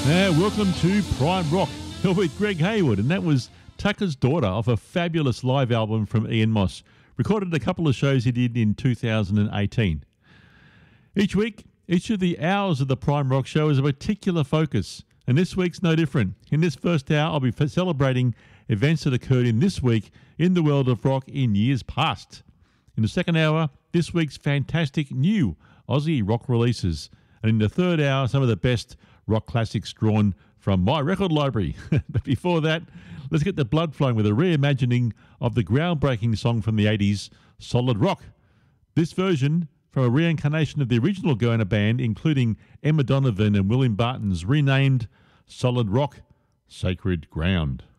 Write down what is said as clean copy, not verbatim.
Welcome to Prime Rock with Greg Hayward, and that was Tucker's Daughter off a fabulous live album from Ian Moss, recorded a couple of shows he did in 2018. Each week, each of the hours of the Prime Rock show is a particular focus, and this week's no different. In this first hour, I'll be celebrating events that occurred in this week in the world of rock in years past. In the second hour, this week's fantastic new Aussie rock releases, and in the third hour, some of the best rock classics drawn from my record library. But before that, let's get the blood flowing with a reimagining of the groundbreaking song from the 80s, Solid Rock. This version from a reincarnation of the original Goanna band, including Emma Donovan and William Barton's renamed Solid Rock, Sacred Ground.